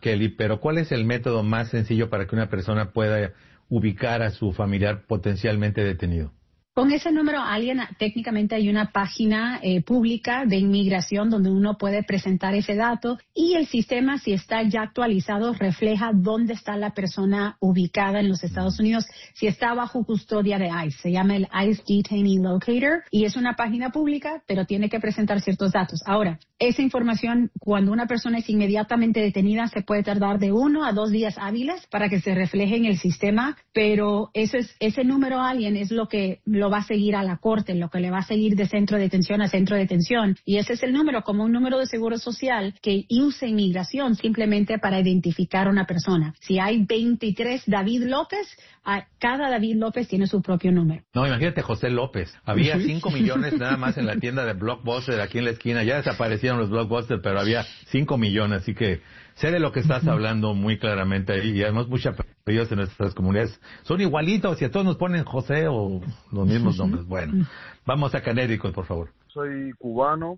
Kelly, pero ¿cuál es el método más sencillo para que una persona pueda ubicar a su familiar potencialmente detenido? Con ese número, técnicamente hay una página pública de inmigración donde uno puede presentar ese dato y el sistema, si está ya actualizado, refleja dónde está la persona ubicada en los Estados Unidos, si está bajo custodia de ICE. Se llama el ICE Detainee Locator y es una página pública, pero tiene que presentar ciertos datos. Ahora, esa información, cuando una persona es inmediatamente detenida, se puede tardar de 1 a 2 días hábiles para que se refleje en el sistema, pero ese número alien es lo que lo va a seguir a la corte, lo que le va a seguir de centro de detención a centro de detención. Y ese es el número, como un número de seguro social que usa inmigración simplemente para identificar a una persona. Si hay 23 David López, cada David López tiene su propio número. No, imagínate José López. Había 5 millones nada más en la tienda de Blockbuster aquí en la esquina. Ya desaparecieron los Blockbuster, pero había 5 millones. Así que sé de lo que estás hablando muy claramente ahí. Y además muchos apellidos en nuestras comunidades son igualitos y a todos nos ponen José o los mismos nombres. Bueno, vamos a Connecticut, por favor. Soy cubano.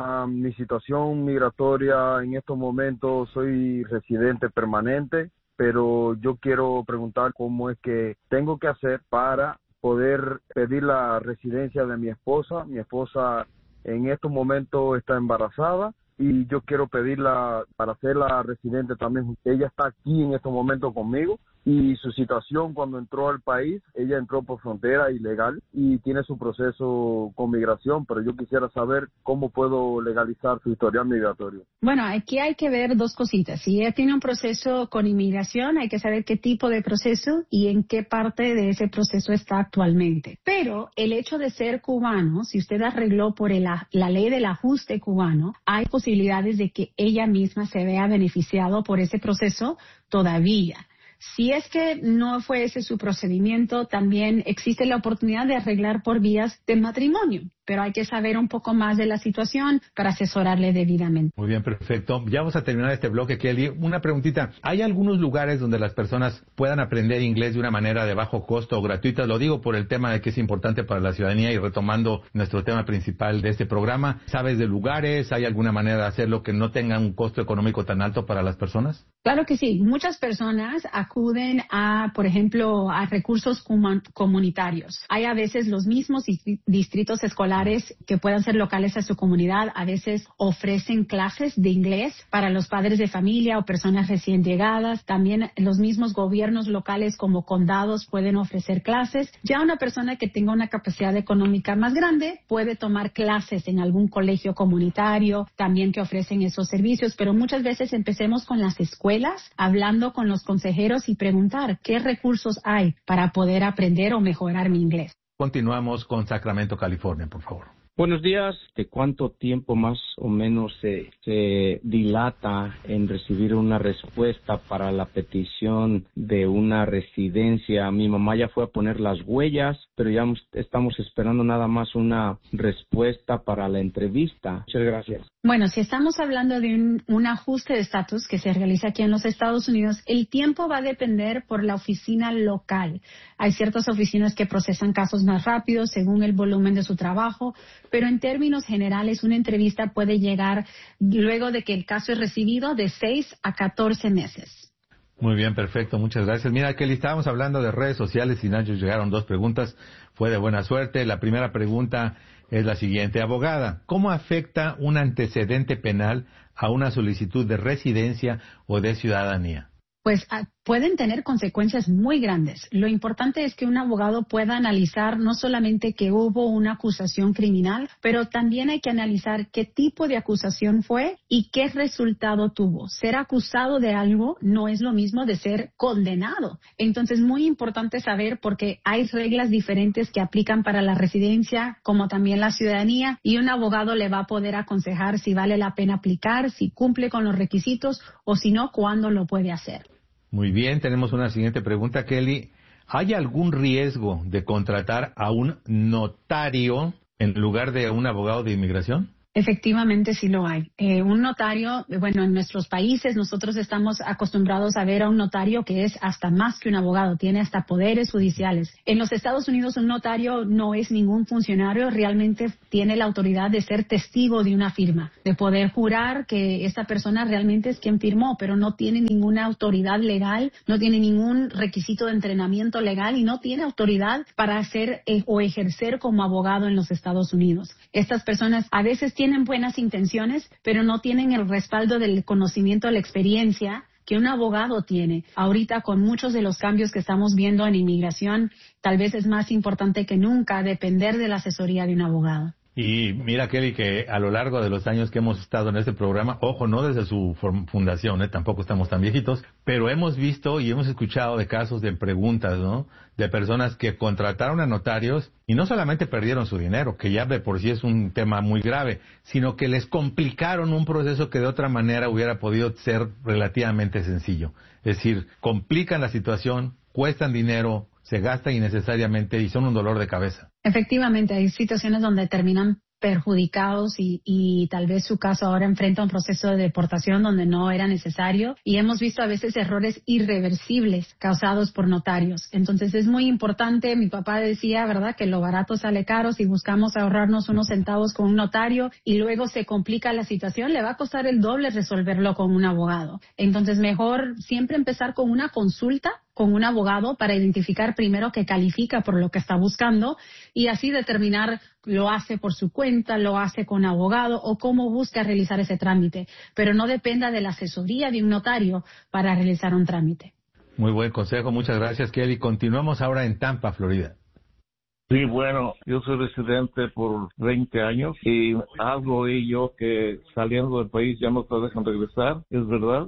Mi situación migratoria en estos momentos, soy residente permanente, pero yo quiero preguntar cómo es que tengo que hacer para poder pedir la residencia de mi esposa. Mi esposa en estos momentos está embarazada y yo quiero pedirla para hacerla residente también. Ella está aquí en estos momentos conmigo y su situación cuando entró al país, ella entró por frontera ilegal y tiene su proceso con migración, pero yo quisiera saber cómo puedo legalizar su historial migratorio. Bueno, aquí hay que ver dos cositas. Si ella tiene un proceso con inmigración, hay que saber qué tipo de proceso y en qué parte de ese proceso está actualmente. Pero el hecho de ser cubano, si usted arregló por la ley del ajuste cubano, hay posibilidades de que ella misma se vea beneficiado por ese proceso todavía. Si es que no fue ese su procedimiento, también existe la oportunidad de arreglar por vías de matrimonio, pero hay que saber un poco más de la situación para asesorarle debidamente. Muy bien, perfecto. Ya vamos a terminar este bloque, Kelly. Una preguntita. ¿Hay algunos lugares donde las personas puedan aprender inglés de una manera de bajo costo o gratuita? Lo digo por el tema de que es importante para la ciudadanía y retomando nuestro tema principal de este programa. ¿Sabes de lugares? ¿Hay alguna manera de hacerlo que no tenga un costo económico tan alto para las personas? Claro que sí. Muchas personas acuden por ejemplo, a recursos comunitarios. Hay a veces los mismos distritos escolares que puedan ser locales a su comunidad. A veces ofrecen clases de inglés para los padres de familia o personas recién llegadas. También los mismos gobiernos locales como condados pueden ofrecer clases. Ya una persona que tenga una capacidad económica más grande puede tomar clases en algún colegio comunitario, también que ofrecen esos servicios. Pero muchas veces empecemos con las escuelas, hablando con los consejeros y preguntar qué recursos hay para poder aprender o mejorar mi inglés. Continuamos con Sacramento, California, por favor. Buenos días. ¿De cuánto tiempo más o menos se dilata en recibir una respuesta para la petición de una residencia? Mi mamá ya fue a poner las huellas, pero ya estamos esperando nada más una respuesta para la entrevista. Muchas gracias. Bueno, si estamos hablando de un ajuste de estatus que se realiza aquí en los Estados Unidos, el tiempo va a depender por la oficina local. Hay ciertas oficinas que procesan casos más rápido según el volumen de su trabajo, pero en términos generales una entrevista puede llegar luego de que el caso es recibido de 6 a 14 meses. Muy bien, perfecto, muchas gracias. Mira, Kelly, estábamos hablando de redes sociales y Nacho llegaron 2 preguntas. Fue de buena suerte. La primera pregunta es la siguiente. Abogada, ¿cómo afecta un antecedente penal a una solicitud de residencia o de ciudadanía? Pues pueden tener consecuencias muy grandes. Lo importante es que un abogado pueda analizar no solamente que hubo una acusación criminal, pero también hay que analizar qué tipo de acusación fue y qué resultado tuvo. Ser acusado de algo no es lo mismo de ser condenado. Entonces, muy importante saber porque hay reglas diferentes que aplican para la residencia como también la ciudadanía y un abogado le va a poder aconsejar si vale la pena aplicar, si cumple con los requisitos o si no, cuándo lo puede hacer. Muy bien, tenemos una siguiente pregunta, Kelly. ¿Hay algún riesgo de contratar a un notario en lugar de un abogado de inmigración? Efectivamente sí lo hay. Un notario, bueno, en nuestros países nosotros estamos acostumbrados a ver a un notario que es hasta más que un abogado, tiene hasta poderes judiciales. En los Estados Unidos un notario no es ningún funcionario, realmente tiene la autoridad de ser testigo de una firma, de poder jurar que esta persona realmente es quien firmó, pero no tiene ninguna autoridad legal, no tiene ningún requisito de entrenamiento legal y no tiene autoridad para hacer o ejercer como abogado en los Estados Unidos. Estas personas a veces tienen buenas intenciones, pero no tienen el respaldo del conocimiento, de la experiencia que un abogado tiene. Ahorita, con muchos de los cambios que estamos viendo en inmigración, tal vez es más importante que nunca depender de la asesoría de un abogado. Y mira, Kelly, que a lo largo de los años que hemos estado en este programa, ojo, no desde su fundación, tampoco estamos tan viejitos, pero hemos visto y hemos escuchado de casos de preguntas, ¿no? De personas que contrataron a notarios y no solamente perdieron su dinero, que ya de por sí es un tema muy grave, sino que les complicaron un proceso que de otra manera hubiera podido ser relativamente sencillo. Es decir, complican la situación, cuestan dinero, se gastan innecesariamente y son un dolor de cabeza. Efectivamente, hay situaciones donde terminan perjudicados y tal vez su caso ahora enfrenta un proceso de deportación donde no era necesario, y hemos visto a veces errores irreversibles causados por notarios. Entonces es muy importante, mi papá decía, ¿verdad?, que lo barato sale caro. Si buscamos ahorrarnos unos centavos con un notario y luego se complica la situación, le va a costar el doble resolverlo con un abogado. Entonces mejor siempre empezar con una consulta con un abogado para identificar primero que califica por lo que está buscando y así determinar lo hace por su cuenta, lo hace con abogado o cómo busca realizar ese trámite, pero no dependa de la asesoría de un notario para realizar un trámite. Muy buen consejo, muchas gracias, Kelly. Continuamos ahora en Tampa, Florida. Sí, bueno, yo soy residente por 20 años y algo oí yo que saliendo del país ya no te dejan regresar, ¿es verdad?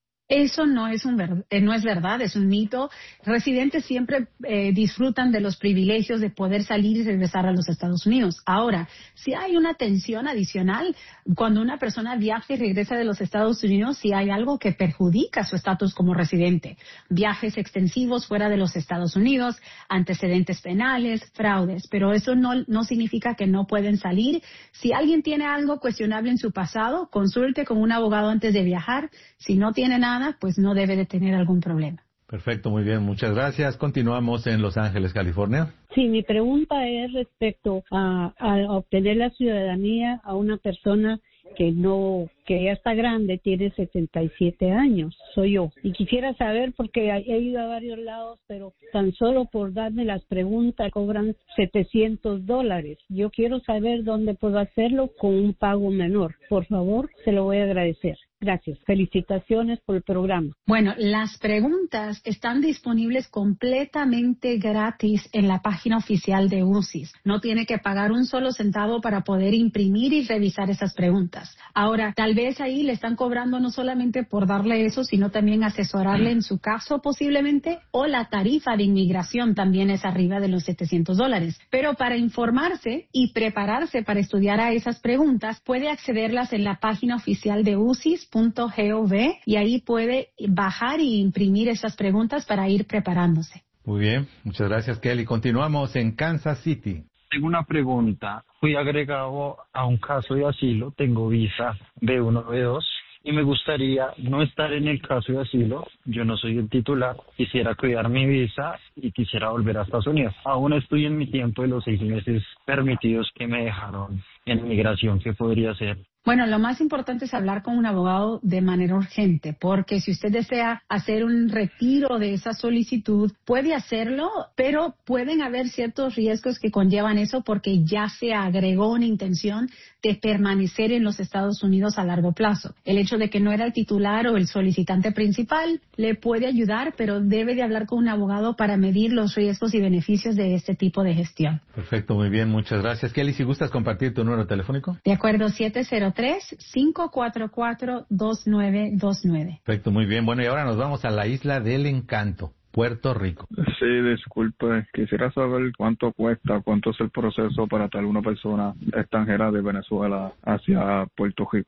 Eso no es no es verdad, es un mito. Residentes siempre disfrutan de los privilegios de poder salir y regresar a los Estados Unidos. Ahora, si hay una tensión adicional, cuando una persona viaja y regresa de los Estados Unidos, si hay algo que perjudica su estatus como residente, viajes extensivos fuera de los Estados Unidos, antecedentes penales, fraudes, pero eso no significa que no pueden salir. Si alguien tiene algo cuestionable en su pasado, consulte con un abogado antes de viajar. Si no tiene nada, pues no debe de tener algún problema. Perfecto, muy bien, muchas gracias. Continuamos en Los Ángeles, California. Sí, mi pregunta es respecto a obtener la ciudadanía a una persona que ya está grande, tiene 77 años, soy yo. Y quisiera saber, porque he ido a varios lados, pero tan solo por darme las preguntas cobran $700. Yo quiero saber dónde puedo hacerlo con un pago menor. Por favor, se lo voy a agradecer. Gracias. Felicitaciones por el programa. Bueno, las preguntas están disponibles completamente gratis en la página oficial de UCIS. No tiene que pagar un solo centavo para poder imprimir y revisar esas preguntas. Ahora, tal vez ahí le están cobrando no solamente por darle eso, sino también asesorarle en su caso posiblemente, o la tarifa de inmigración también es arriba de los $700. Pero para informarse y prepararse para estudiar a esas preguntas, puede accederlas en la página oficial de UCIS.gov y ahí puede bajar y imprimir esas preguntas para ir preparándose. Muy bien, muchas gracias, Kelly. Continuamos en Kansas City. Tengo una pregunta. Fui agregado a un caso de asilo, tengo visa B1, B2 y me gustaría no estar en el caso de asilo. Yo no soy el titular, quisiera cuidar mi visa y quisiera volver a Estados Unidos. Aún estoy en mi tiempo de los 6 meses permitidos que me dejaron en inmigración. ¿Qué podría hacer? Bueno, lo más importante es hablar con un abogado de manera urgente, porque si usted desea hacer un retiro de esa solicitud, puede hacerlo, pero pueden haber ciertos riesgos que conllevan eso porque ya se agregó una intención de permanecer en los Estados Unidos a largo plazo. El hecho de que no era el titular o el solicitante principal le puede ayudar, pero debe de hablar con un abogado para medir los riesgos y beneficios de este tipo de gestión. Perfecto, muy bien, muchas gracias. Kelly, si gustas compartir tu número telefónico. De acuerdo, 703-544-2929. Perfecto, muy bien. Bueno, y ahora nos vamos a la Isla del Encanto, Puerto Rico. Sí, disculpe, quisiera saber cuánto cuesta, cuánto es el proceso para traer una persona extranjera de Venezuela hacia Puerto Rico.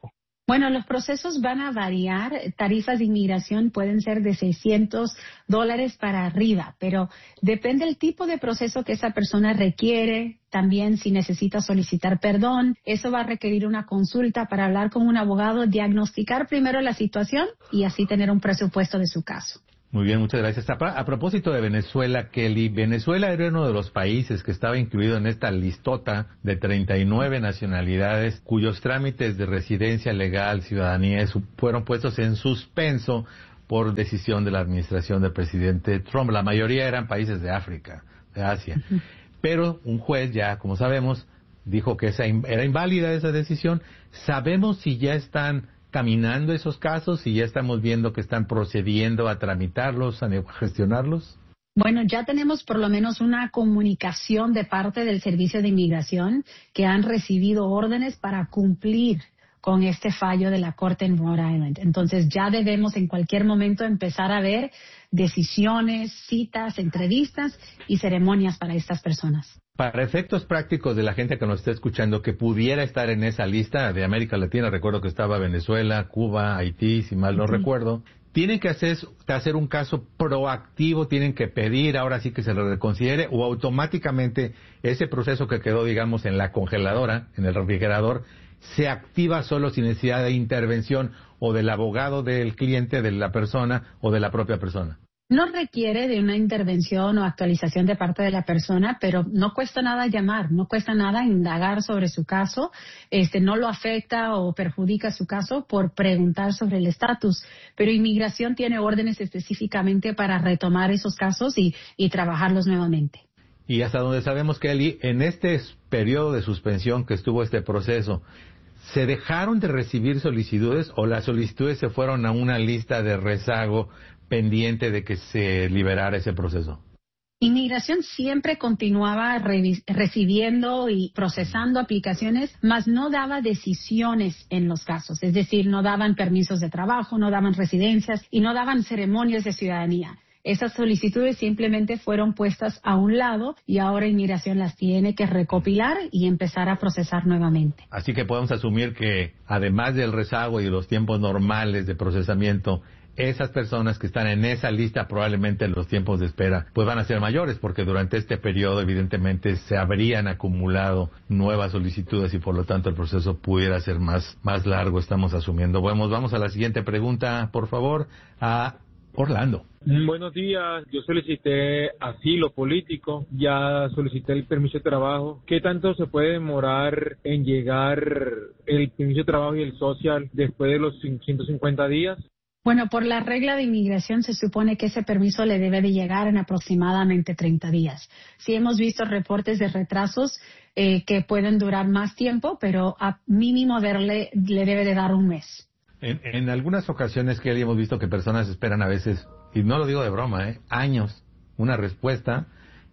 Bueno, los procesos van a variar. Tarifas de inmigración pueden ser de $600 para arriba, pero depende del tipo de proceso que esa persona requiere. También si necesita solicitar perdón, eso va a requerir una consulta para hablar con un abogado, diagnosticar primero la situación y así tener un presupuesto de su caso. Muy bien, muchas gracias. A propósito de Venezuela, Kelly, Venezuela era uno de los países que estaba incluido en esta listota de 39 nacionalidades cuyos trámites de residencia legal, ciudadanía, fueron puestos en suspenso por decisión de la administración del presidente Trump. La mayoría eran países de África, de Asia. Uh-huh. Pero un juez ya, como sabemos, dijo que era inválida esa decisión. ¿Sabemos si ya están caminando esos casos y ya estamos viendo que están procediendo a tramitarlos, a gestionarlos? Bueno, ya tenemos por lo menos una comunicación de parte del Servicio de Inmigración que han recibido órdenes para cumplir con este fallo de la Corte en Rhode Island. Entonces ya debemos en cualquier momento empezar a ver decisiones, citas, entrevistas y ceremonias para estas personas. Para efectos prácticos de la gente que nos está escuchando que pudiera estar en esa lista de América Latina, recuerdo que estaba Venezuela, Cuba, Haití, si mal no recuerdo, tienen que hacer un caso proactivo, tienen que pedir ahora sí que se lo reconsidere o automáticamente ese proceso que quedó, digamos, en la congeladora, en el refrigerador, se activa solo sin necesidad de intervención o del abogado del cliente, de la persona o de la propia persona. No requiere de una intervención o actualización de parte de la persona, pero no cuesta nada llamar, no cuesta nada indagar sobre su caso, no lo afecta o perjudica su caso por preguntar sobre el estatus, pero Inmigración tiene órdenes específicamente para retomar esos casos y trabajarlos nuevamente. Y hasta donde sabemos, Kelly, en este periodo de suspensión que estuvo este proceso, ¿se dejaron de recibir solicitudes o las solicitudes se fueron a una lista de rezago pendiente de que se liberara ese proceso? Inmigración siempre continuaba recibiendo y procesando aplicaciones, mas no daba decisiones en los casos. Es decir, no daban permisos de trabajo, no daban residencias y no daban ceremonias de ciudadanía. Esas solicitudes simplemente fueron puestas a un lado y ahora Inmigración las tiene que recopilar y empezar a procesar nuevamente. Así que podemos asumir que, además del rezago y los tiempos normales de procesamiento, esas personas que están en esa lista probablemente los tiempos de espera pues van a ser mayores porque durante este periodo evidentemente se habrían acumulado nuevas solicitudes y por lo tanto el proceso pudiera ser más largo, estamos asumiendo. Bueno, vamos a la siguiente pregunta, por favor, a Orlando. Buenos días, yo solicité asilo político, ya solicité el permiso de trabajo. ¿Qué tanto se puede demorar en llegar el permiso de trabajo y el social después de los 150 días? Bueno, por la regla de inmigración se supone que ese permiso le debe de llegar en aproximadamente 30 días. Sí hemos visto reportes de retrasos que pueden durar más tiempo, pero a mínimo le debe de dar un mes. En algunas ocasiones, Kelly, hemos visto que personas esperan a veces, y no lo digo de broma, años, una respuesta,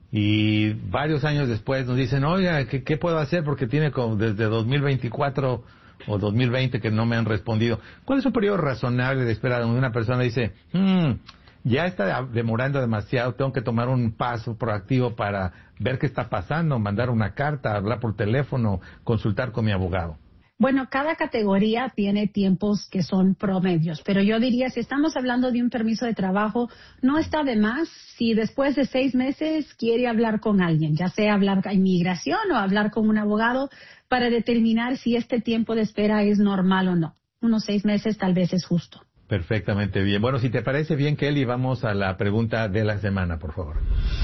y varios años después nos dicen, oiga, ¿qué puedo hacer? Porque tiene como desde 2024 o 2020 que no me han respondido. ¿Cuál es un periodo razonable de espera donde una persona dice, ya está demorando demasiado, tengo que tomar un paso proactivo para ver qué está pasando, mandar una carta, hablar por teléfono, consultar con mi abogado? Bueno, cada categoría tiene tiempos que son promedios, pero yo diría, si estamos hablando de un permiso de trabajo, no está de más si después de 6 meses quiere hablar con alguien, ya sea hablar a inmigración o hablar con un abogado para determinar si este tiempo de espera es normal o no. Unos 6 meses tal vez es justo. Perfectamente bien. Bueno, si te parece bien, Kelly, vamos a la pregunta de la semana, por favor.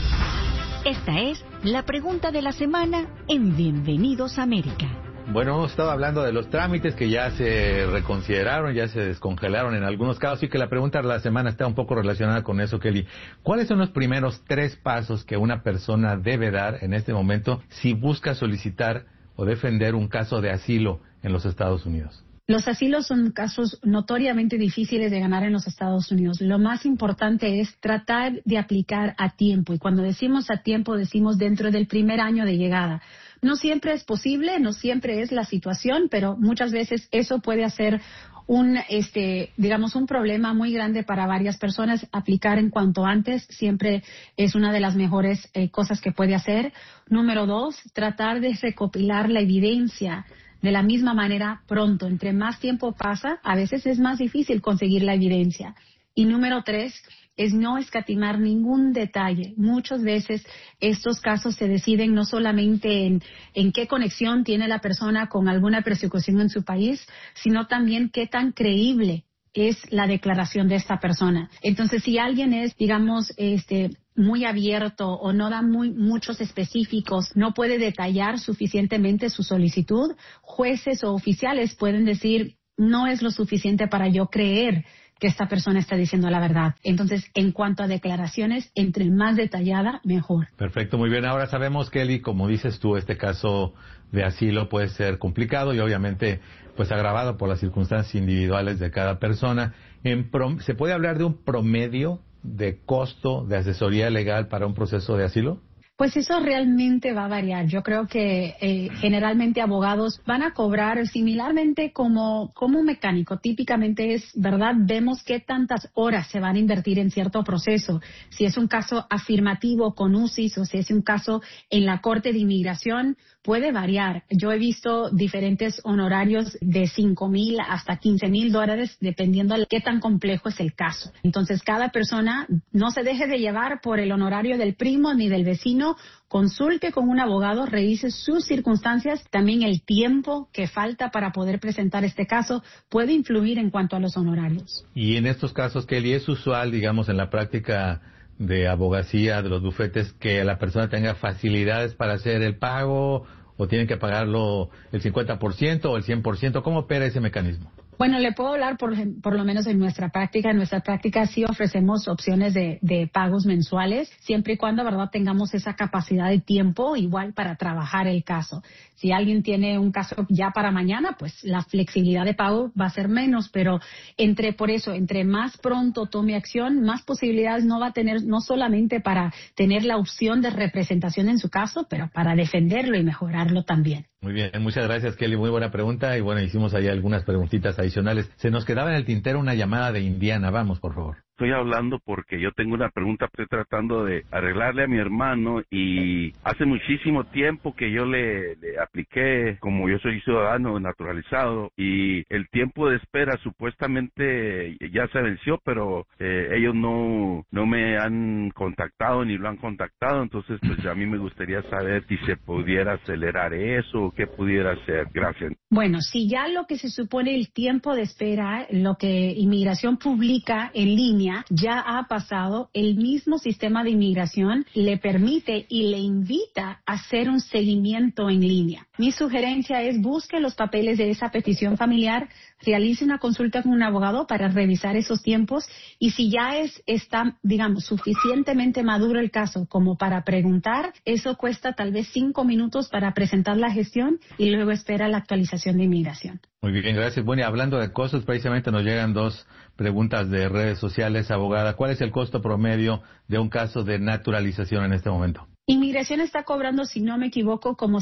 Esta es la pregunta de la semana en Bienvenidos a América. Bueno, hemos estado hablando de los trámites que ya se reconsideraron, ya se descongelaron en algunos casos, y que la pregunta de la semana está un poco relacionada con eso, Kelly. ¿Cuáles son los primeros 3 pasos que una persona debe dar en este momento si busca solicitar o defender un caso de asilo en los Estados Unidos? Los asilos son casos notoriamente difíciles de ganar en los Estados Unidos. Lo más importante es tratar de aplicar a tiempo. Y cuando decimos a tiempo, decimos dentro del primer año de llegada. No siempre es posible, no siempre es la situación, pero muchas veces eso puede hacer un problema muy grande para varias personas. Aplicar en cuanto antes siempre es una de las mejores cosas que puede hacer. Número 2, tratar de recopilar la evidencia de la misma manera pronto. Entre más tiempo pasa, a veces es más difícil conseguir la evidencia. Y número 3 es no escatimar ningún detalle. Muchas veces estos casos se deciden no solamente en qué conexión tiene la persona con alguna persecución en su país, sino también qué tan creíble es la declaración de esta persona. Entonces, si alguien es, digamos, muy abierto o no da muchos específicos, no puede detallar suficientemente su solicitud, jueces o oficiales pueden decir, no es lo suficiente para yo creer que esta persona está diciendo la verdad. Entonces, en cuanto a declaraciones, entre más detallada, mejor. Perfecto, muy bien. Ahora sabemos, Kelly, como dices tú, este caso de asilo puede ser complicado y obviamente pues agravado por las circunstancias individuales de cada persona. ¿Se puede hablar de un promedio de costo de asesoría legal para un proceso de asilo? Pues eso realmente va a variar. Yo creo que generalmente abogados van a cobrar similarmente como un mecánico. Típicamente es, ¿verdad? Vemos qué tantas horas se van a invertir en cierto proceso. Si es un caso afirmativo con UCIS o si es un caso en la Corte de Inmigración, puede variar. Yo he visto diferentes honorarios de $5,000 hasta $15,000 dependiendo de qué tan complejo es el caso. Entonces, cada persona no se deje de llevar por el honorario del primo ni del vecino. Consulte con un abogado, revise sus circunstancias, también el tiempo que falta para poder presentar este caso puede influir en cuanto a los honorarios. Y en estos casos, Kelly, es usual, digamos, en la práctica de abogacía, de los bufetes, que la persona tenga facilidades para hacer el pago o tienen que pagarlo el 50% o el 100%. ¿Cómo opera ese mecanismo? Bueno, le puedo hablar por lo menos en nuestra práctica. En nuestra práctica sí ofrecemos opciones de pagos mensuales, siempre y cuando, ¿verdad?, tengamos esa capacidad de tiempo igual para trabajar el caso. Si alguien tiene un caso ya para mañana, pues la flexibilidad de pago va a ser menos, pero entre más pronto tome acción, más posibilidades no va a tener, no solamente para tener la opción de representación en su caso, pero para defenderlo y mejorarlo también. Muy bien, muchas gracias, Kelly. Muy buena pregunta. Y bueno, hicimos ahí algunas preguntitas adicionales. Se nos quedaba en el tintero una llamada de Indiana. Vamos, por favor. Estoy hablando porque yo tengo una pregunta, estoy tratando de arreglarle a mi hermano y hace muchísimo tiempo que yo le apliqué, como yo soy ciudadano naturalizado, y el tiempo de espera supuestamente ya se venció, pero ellos no me han contactado ni lo han contactado, entonces pues a mí me gustaría saber si se pudiera acelerar eso o qué pudiera hacer. Gracias. Bueno, si ya lo que se supone el tiempo de espera, lo que Inmigración publica en línea, ya ha pasado, el mismo sistema de inmigración le permite y le invita a hacer un seguimiento en línea. Mi sugerencia es busque los papeles de esa petición familiar, realice una consulta con un abogado para revisar esos tiempos y si ya está, digamos, suficientemente maduro el caso como para preguntar, eso cuesta tal vez 5 minutos para presentar la gestión y luego espera la actualización de inmigración. Muy bien, gracias. Bueno, y hablando de costos, precisamente nos llegan 2 preguntas de redes sociales, abogada. ¿Cuál es el costo promedio de un caso de naturalización en este momento? Inmigración está cobrando, si no me equivoco, como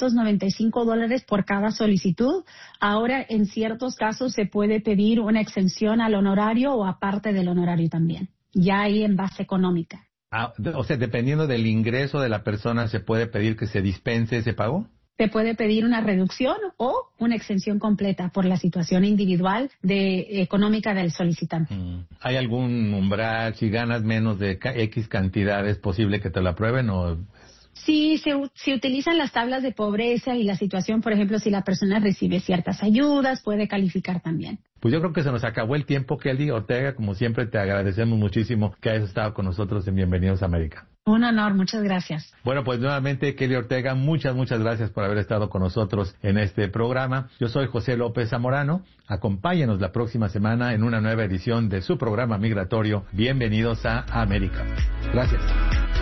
$795 por cada solicitud. Ahora, en ciertos casos, se puede pedir una exención al honorario o aparte del honorario también, ya ahí en base económica. O sea, dependiendo del ingreso de la persona, ¿se puede pedir que se dispense ese pago? Se puede pedir una reducción o una exención completa por la situación individual económica del solicitante. ¿Hay algún umbral? Si ganas menos de X cantidad, ¿es posible que te lo aprueben o...? Sí, se utilizan las tablas de pobreza y la situación, por ejemplo, si la persona recibe ciertas ayudas, puede calificar también. Pues yo creo que se nos acabó el tiempo, Kelly Ortega. Como siempre, te agradecemos muchísimo que hayas estado con nosotros en Bienvenidos a América. Un honor, muchas gracias. Bueno, pues nuevamente, Kelly Ortega, muchas gracias por haber estado con nosotros en este programa. Yo soy José López Zamorano. Acompáñenos la próxima semana en una nueva edición de su programa migratorio Bienvenidos a América. Gracias.